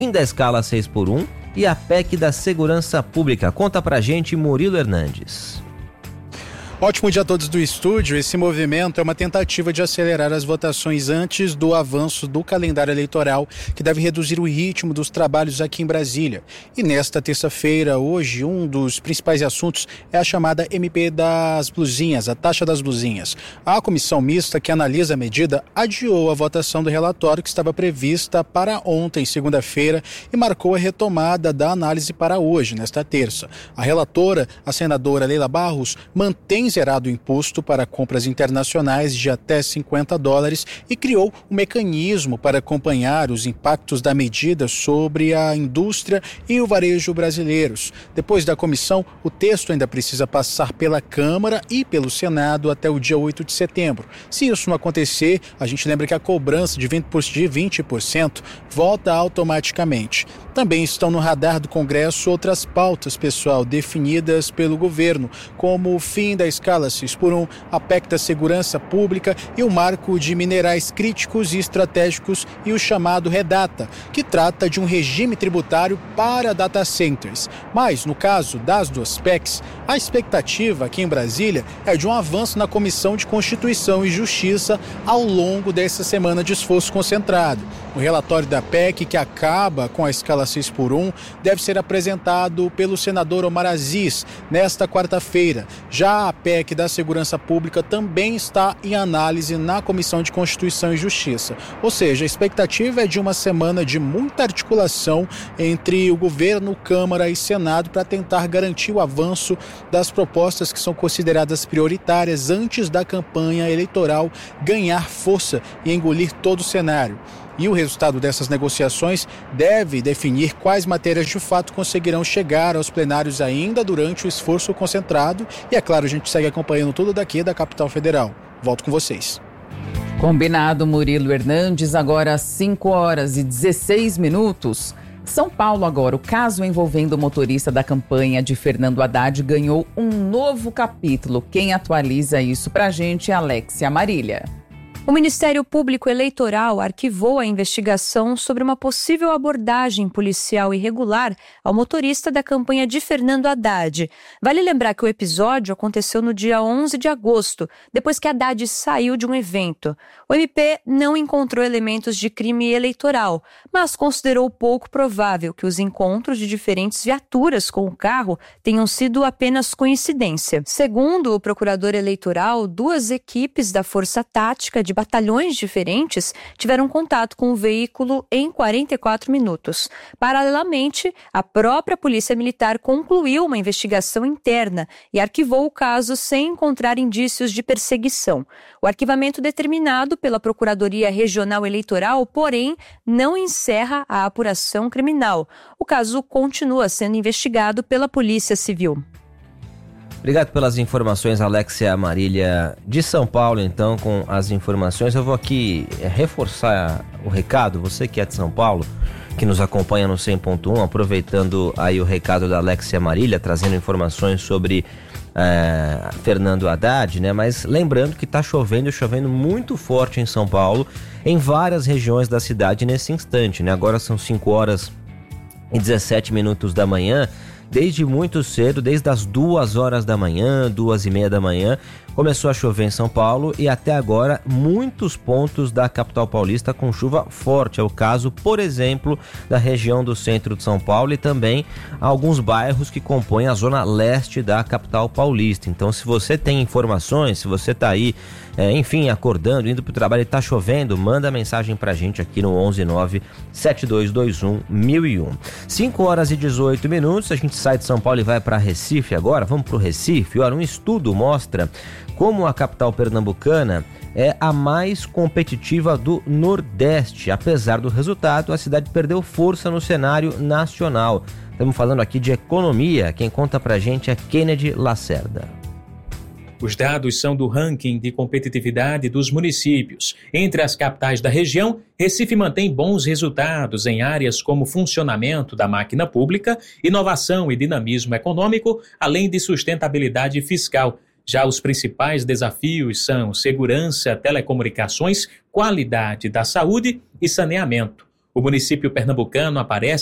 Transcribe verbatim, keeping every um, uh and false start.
fim da escala seis por um e a P E C da Segurança Pública. Conta pra gente, Murilo Hernandes. Ótimo dia a todos do estúdio. Esse movimento é uma tentativa de acelerar as votações antes do avanço do calendário eleitoral, que deve reduzir o ritmo dos trabalhos aqui em Brasília. E nesta terça-feira, hoje, um dos principais assuntos é a chamada M P das blusinhas, a taxa das blusinhas. A comissão mista que analisa a medida adiou a votação do relatório que estava prevista para ontem, segunda-feira, e marcou a retomada da análise para hoje, nesta terça. A relatora, a senadora Leila Barros, mantém zerado o imposto para compras internacionais de até cinquenta dólares e criou um mecanismo para acompanhar os impactos da medida sobre a indústria e o varejo brasileiros. Depois da comissão, o texto ainda precisa passar pela Câmara e pelo Senado até o dia oito de setembro. Se isso não acontecer, a gente lembra que a cobrança de vinte por cento volta automaticamente. Também estão no radar do Congresso outras pautas, pessoal, definidas pelo governo, como o fim da escala seis por um, a P E C da Segurança Pública e o marco de minerais críticos e estratégicos e o chamado REDATA, que trata de um regime tributário para data centers. Mas, no caso das duas P E Cs, a expectativa aqui em Brasília é de um avanço na Comissão de Constituição e Justiça ao longo dessa semana de esforço concentrado. O relatório da P E C, que acaba com a escala seis por um, deve ser apresentado pelo senador Omar Aziz nesta quarta-feira. Já a P E C da Segurança Pública também está em análise na Comissão de Constituição e Justiça. Ou seja, a expectativa é de uma semana de muita articulação entre o governo, Câmara e Senado para tentar garantir o avanço das propostas que são consideradas prioritárias antes da campanha eleitoral ganhar força e engolir todo o cenário. E o resultado dessas negociações deve definir quais matérias de fato conseguirão chegar aos plenários ainda durante o esforço concentrado. E é claro, a gente segue acompanhando tudo daqui da capital federal. Volto com vocês. Combinado, Murilo Hernandes. Agora cinco horas e dezesseis minutos. São Paulo agora. O caso envolvendo o motorista da campanha de Fernando Haddad ganhou um novo capítulo. Quem atualiza isso pra gente é Alexia Marília. O Ministério Público Eleitoral arquivou a investigação sobre uma possível abordagem policial irregular ao motorista da campanha de Fernando Haddad. Vale lembrar que o episódio aconteceu no dia onze de agosto, depois que Haddad saiu de um evento. O M P não encontrou elementos de crime eleitoral, mas considerou pouco provável que os encontros de diferentes viaturas com o carro tenham sido apenas coincidência. Segundo o procurador eleitoral, duas equipes da Força Tática de de batalhões diferentes tiveram contato com o veículo em quarenta e quatro minutos. Paralelamente, a própria Polícia Militar concluiu uma investigação interna e arquivou o caso sem encontrar indícios de perseguição. O arquivamento determinado pela Procuradoria Regional Eleitoral, porém, não encerra a apuração criminal. O caso continua sendo investigado pela Polícia Civil. Obrigado pelas informações, Alexia Marília, de São Paulo. Então, com as informações, eu vou aqui reforçar o recado. Você que é de São Paulo, que nos acompanha no cem ponto um, aproveitando aí o recado da Alexia Marília, trazendo informações sobre é, Fernando Haddad, né? Mas lembrando que está chovendo, chovendo muito forte em São Paulo, em várias regiões da cidade nesse instante, né? Agora são cinco horas e dezessete minutos da manhã. Desde muito cedo, desde as duas horas da manhã, duas e meia da manhã, começou a chover em São Paulo e até agora muitos pontos da capital paulista com chuva forte. É o caso, por exemplo, da região do centro de São Paulo e também alguns bairros que compõem a zona leste da capital paulista. Então, se você tem informações, se você está aí, é, enfim, acordando, indo para o trabalho e está chovendo, manda mensagem para a gente aqui no onze nove sete dois dois um mil e um. cinco horas e dezoito minutos, a gente sai de São Paulo e vai para Recife agora. Vamos para o Recife. Olha, um estudo mostra como a capital pernambucana é a mais competitiva do Nordeste. Apesar do resultado, a cidade perdeu força no cenário nacional. Estamos falando aqui de economia. Quem conta pra gente é Kennedy Lacerda. Os dados são do ranking de competitividade dos municípios. Entre as capitais da região, Recife mantém bons resultados em áreas como funcionamento da máquina pública, inovação e dinamismo econômico, além de sustentabilidade fiscal. Já os principais desafios são segurança, telecomunicações, qualidade da saúde e saneamento. O município pernambucano aparece